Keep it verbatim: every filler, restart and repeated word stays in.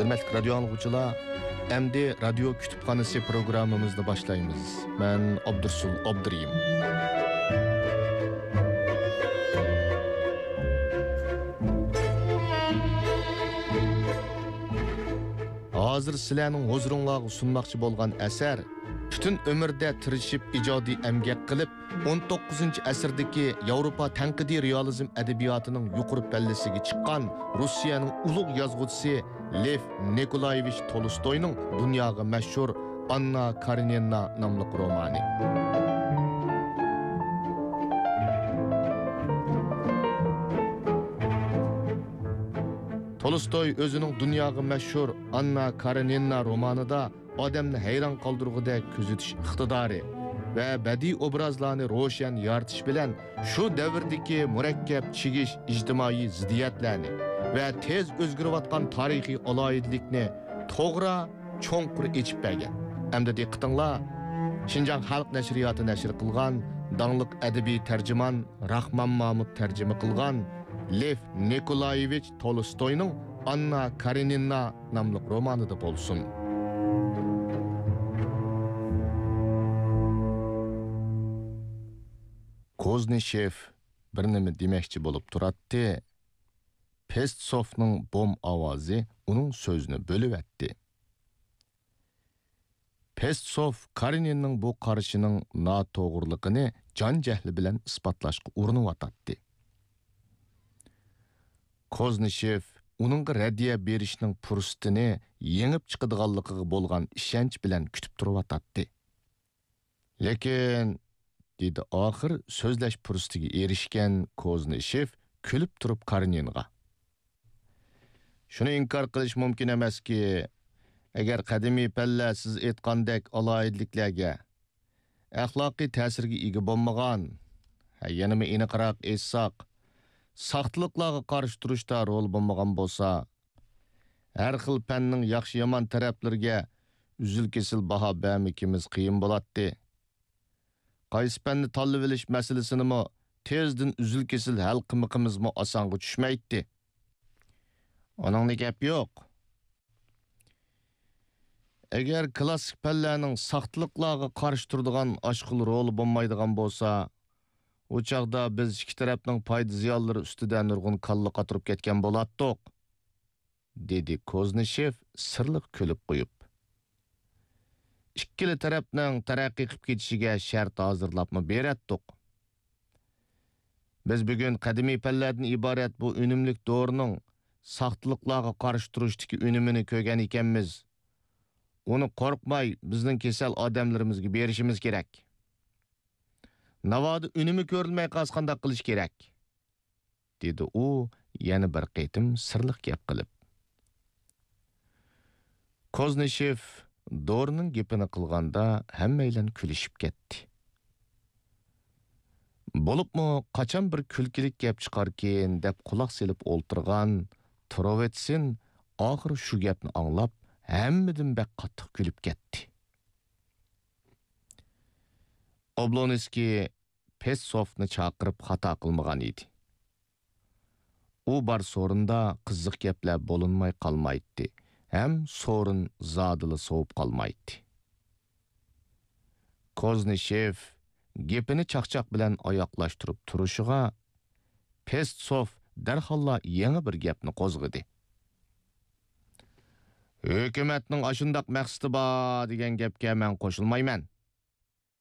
Hürmetli radyo anlıqçılar, endi radyo kütüphanesi programımızda başlayımız. Ben Abdursul Abduriyim. Hazır sizlarning huzuringizga sunmoqchi bo'lgan asar butun umrda tirishib ijodiy emgak qilib o'n to'qqizinchi asrdagi Yevropa tanqidiy realizm adabiyotining yuqori pallasiga chiqqan Rossiyaning ulug' yozuvchisi Lev Nikolayevich Tolstoyning dunyoga mashhur Anna Karenina nomli romani. Tolstoy o'zining dunyoga mashhur Anna Karenina romanida odamni hayron qoldirgudek kuzatish iqtidori va badiiy obrazlarni ro'shan yoritish bilan shu davrdagi murakkab chigish ijtimoiy ziddiyatlarni va tez o'zgarayotgan tarixiy aloyidlikni to'g'ri cho'nqur echib bergan. Hamda diqqatinglar, Xinjiang xalq nashriyoti nashr qilgan dangliq adabiy tarjimon Rahmon Mahmud tarjima qilgan Lev Nikolayevich Tolstoyning Anna Karenina nomli romanida bo'lsin. Koznishev bir nima demoqchi bo'lib turadi. Pestsovning bom ovozi uning so'zini bo'lib o'tdi. Pestsov Kareninaning bu qarashining noto'g'riligini jon jahli bilan isbotlashga urinib o'tadi. Koznishev uning radiya berishning fursatini yengib chiqadiganligiga bo'lgan ishonch bilan kutib turib Lekin dedi oxir so'zlash fursatiga erishgan Koznishev kulib turib Kareninaga. Shuni inkor qilish mumkin emaski, agar qadimiy palla siz aytgandek aloyidliklarga, axloqiy ta'sirga ega bo'lmagan, yanami aniqroq aytsak, saqtlıqlarga qarshi turishda rol bo'lmagan bo'lsa, har xil fanning yaxshi yomon taraflariga uzil-kesil baho bermikimiz qiyin bo'ladi. Qaysi fanni tanlab olish masalasini tezdan uzil-kesil hal qilmaqimizmi osonga tushmaydi. Oningni gap yo'q. Agar klassik fanlarning saqtlıqlarga qarshi turadigan oshqil roli bo'lmaydigan bo'lsa, o çağda biz iki tarafning foyda ziyonlari ustidan nurg'un kalla qatirib ketgan bo'lardik, dedi Koznishev sirliq kulib qo'yib. Ikkili tarafning taraqqiy qilib ketishiga shart hozirlabmi beratdik. Biz bugun qadimiy fanlardan iborat bu unumlik dorining saqtlıqlarga qarshi turishdagi unumini ko'rgan ekanmiz. Uni qo'rqmay bizning kasal odamlarimizga berishimiz kerak. Navoda unumi ko'rilmay qasqanda qilish kerak, dedi u yana bir qitim sirliq gap qilib. Koznishev dorining gapini qilganda hammaylar kulishib ketdi. Bo'libmi qachon bir kulkilik gap chiqarkin deb quloq selib o'ltirgan Trovetsin oxir shu gapni anglab hammadan bak qattiq kulib ketdi. Oblonskiy Pestsovni chaqirib xato qilmagan edi. U bar so'rinda qiziq gaplar bo'linmay qolmaydi, ham so'rin zodili sovib qolmaydi. Koznishev gapini chaqchaq bilan oyoqlashtirib turishiga Pestsov darhol yangi bir gapni qo'zg'adi. Hukumatning ashundaq maqsadi bor degan gapga men qo'shilmayman.